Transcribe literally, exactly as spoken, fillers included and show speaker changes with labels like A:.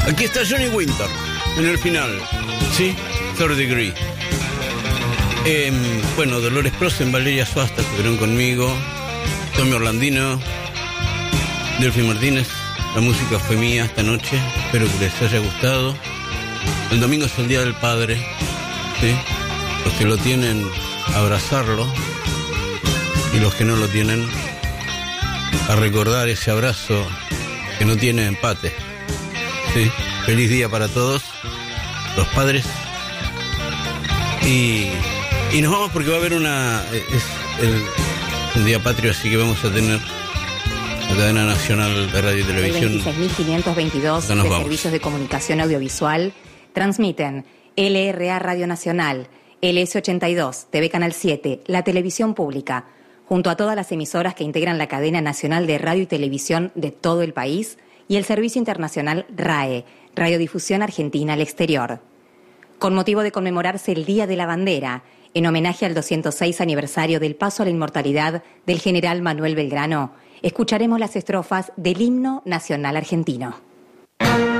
A: Aquí está Johnny Winter, en el final, ¿sí? Third Degree. Eh, bueno, Dolores Prosen, Valeria Suasta estuvieron conmigo, Tommy Orlandino, Delphi Martínez. La música fue mía esta noche, espero que les haya gustado. El domingo es el Día del Padre, ¿sí? Los que lo tienen, abrazarlo, y los que no lo tienen, a recordar ese abrazo que no tiene empate. Sí, feliz día para todos los padres. Y, y nos vamos porque va a haber una... Es el, un día patrio, así que vamos a tener la cadena nacional de radio y televisión.
B: veintiséis mil quinientos veintidós de
A: vamos.
B: Servicios de Comunicación Audiovisual transmiten L R A Radio Nacional, L S ochenta y dos, T V Canal siete, la televisión pública, junto a todas las emisoras que integran la cadena nacional de radio y televisión de todo el país, y el servicio internacional RAE, Radiodifusión Argentina al Exterior. Con motivo de conmemorarse el Día de la Bandera, en homenaje al doscientos seis aniversario del paso a la inmortalidad del general Manuel Belgrano, escucharemos las estrofas del Himno Nacional Argentino.